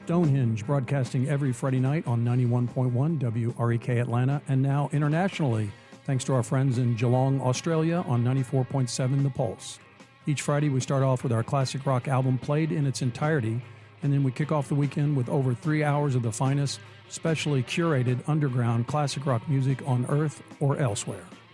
Stonehenge, broadcasting every Friday night on 91.1 WREK Atlanta, and now internationally, thanks to our friends in Geelong, Australia on 94.7 The Pulse. Each Friday, we start off with our classic rock album played in its entirety, and then we kick off the weekend with over 3 hours of the finest, specially curated underground classic rock music on Earth or elsewhere.